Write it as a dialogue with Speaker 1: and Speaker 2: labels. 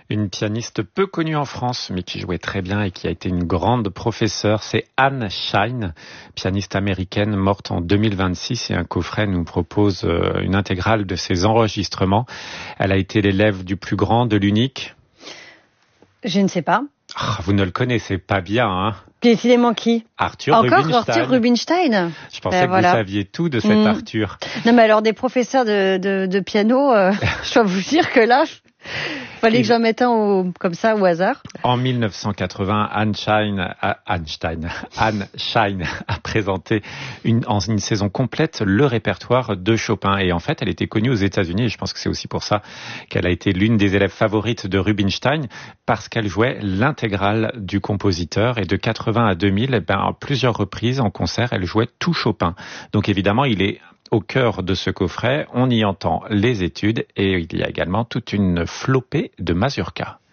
Speaker 1: Une pianiste peu connue en France, mais qui jouait très bien et qui a été une grande professeure, c'est Anne Shine, pianiste américaine morte en 2026. Et un coffret nous propose une intégrale de ses enregistrements. Elle a été l'élève du plus grand, de l'unique.
Speaker 2: Je ne sais pas.
Speaker 1: Oh, vous ne le connaissez pas bien, hein?
Speaker 2: Décidément qui?
Speaker 1: Arthur Rubinstein.
Speaker 2: Encore Arthur Rubinstein.
Speaker 1: Je pensais que vous saviez tout de cet Arthur.
Speaker 2: Non, mais alors des professeurs de piano, je dois vous dire que là, fallait que j'en mette un comme ça au hasard.
Speaker 1: En 1980, Anne Shine a présenté en une saison complète le répertoire de Chopin. Et en fait, elle était connue aux États-Unis. Et je pense que c'est aussi pour ça qu'elle a été l'une des élèves favorites de Rubinstein, parce qu'elle jouait l'intégrale du compositeur. Et de 80 à 2000, à plusieurs reprises en concert, elle jouait tout Chopin. Donc évidemment, il est au cœur de ce coffret, on y entend les études et il y a également toute une flopée de mazurka.